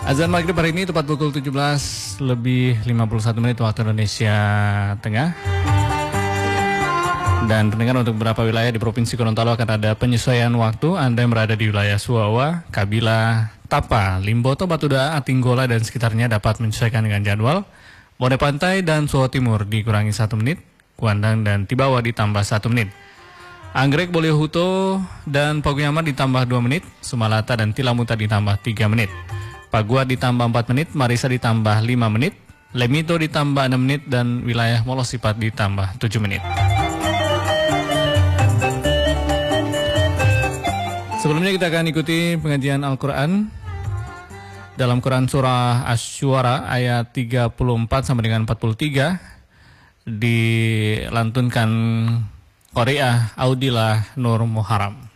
Azan maghrib hari ini tepat pukul 17:51 waktu Indonesia Tengah. Dan pendengar, untuk beberapa wilayah di Provinsi Gorontalo akan ada penyesuaian waktu. Anda yang berada di wilayah Suwawa, Kabila, Tapa, Limboto, Batuda, Atinggola dan sekitarnya dapat menyesuaikan dengan jadwal. Bone Pantai dan Suwa Timur dikurangi 1 menit, Kuandang dan Tibawa ditambah 1 menit. Anggrek, Boliohuto dan Paguyaman ditambah 2 menit, Sumalata dan Tilamuta ditambah 3 menit. Pagua ditambah 4 menit, Marisa ditambah 5 menit, Lemito ditambah 6 menit, dan wilayah Molosipat ditambah 7 menit. Sebelumnya kita akan ikuti pengajian Al-Quran dalam Quran Surah Asy-Syu'ara ayat 34 sampai dengan 43, dilantunkan Qari'ah Audilah Nur Muharram.